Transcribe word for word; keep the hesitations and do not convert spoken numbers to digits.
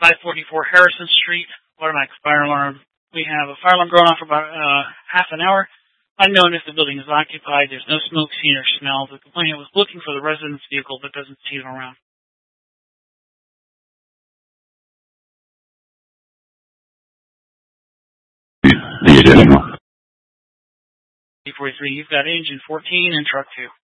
five forty-four Harrison Street, automatic fire alarm. We have a fire alarm going off for about uh, half an hour. Unknown if the building is occupied. There's no smoke seen or smell. The complainant was looking for the resident's vehicle but doesn't see it around. The additional. D forty-three, you've got engine fourteen and truck two.